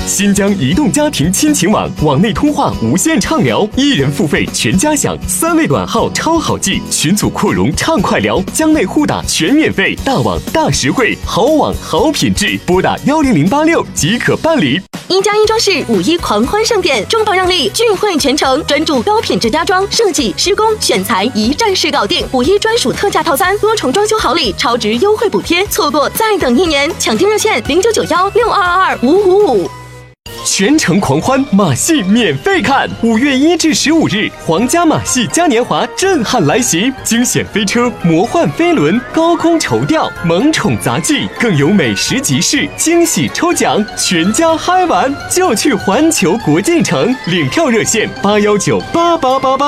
新疆移动家庭亲情网，网内通话无限畅聊，1人付费全家享，3位短号超好记，群组扩容畅快聊，疆内互打全免费，大网大实惠，好网好品质，拨打10086即可办理。 1+1装饰5·1狂欢盛典，重磅让利，聚会全程，专注高品质家装设计、施工、选材，一站式搞定。5·1专属特价套餐，多重装修好礼，超值优惠补贴，错过再等1年。抢订热线099162225555。 全程狂欢，马戏免费看！5月1至15日，皇家马戏嘉年华震撼来袭，惊险飞车、魔幻飞轮、高空绸吊、萌宠杂技，更有美食集市、惊喜抽奖，全家嗨玩就去环球国际城！领票热线8198888。